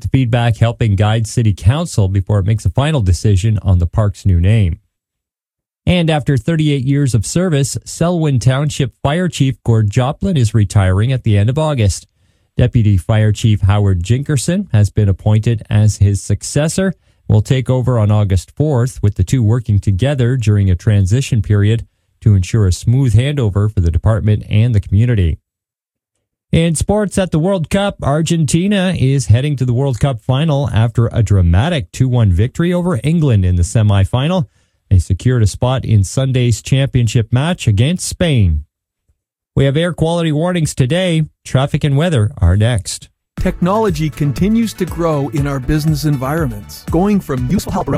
feedback helping guide City Council before it makes a final decision on the park's new name. And after 38 years of service, Selwyn Township Fire Chief Gord Joplin is retiring at the end of August. Deputy Fire Chief Howard Jinkerson has been appointed as his successor. Will take over on August 4th, with the two working together during a transition period to ensure a smooth handover for the department and the community. In sports at the World Cup, Argentina is heading to the World Cup final after a dramatic 2-1 victory over England in the semifinal. They secured a spot in Sunday's championship match against Spain. We have air quality warnings today. Traffic and weather are next. Technology continues to grow in our business environments, going from useful help around